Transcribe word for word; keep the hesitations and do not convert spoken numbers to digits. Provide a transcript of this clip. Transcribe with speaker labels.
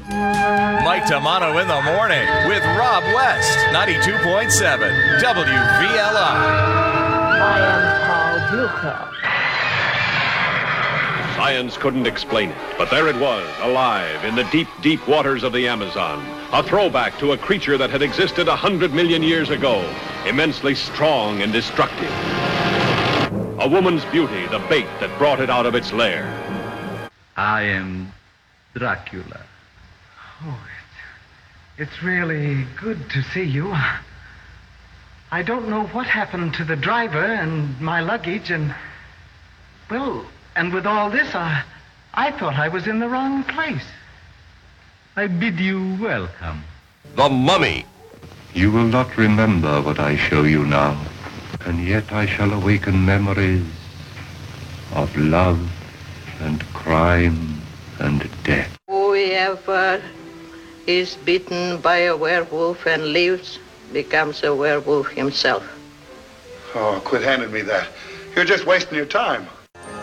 Speaker 1: Mike Tamano in the morning with Rob West, ninety-two point seven W V L I.
Speaker 2: I am Paul Bucher.
Speaker 3: Science couldn't explain it, but there it was, alive in the deep, deep waters of the Amazon. A throwback to a creature that had existed a hundred million years ago, immensely strong and destructive. A woman's beauty, the bait that brought it out of its lair.
Speaker 4: I am Dracula.
Speaker 5: Oh, it's, it's really good to see you. I don't know what happened to the driver and my luggage and, well, and with all this, I, I thought I was in the wrong place.
Speaker 4: I bid you welcome.
Speaker 3: The Mummy.
Speaker 6: You will not remember what I show you now, and yet I shall awaken memories of love and crime and death.
Speaker 2: Whoever is bitten by a werewolf and lives becomes a werewolf himself.
Speaker 7: Oh, quit handing me that. You're just wasting your time.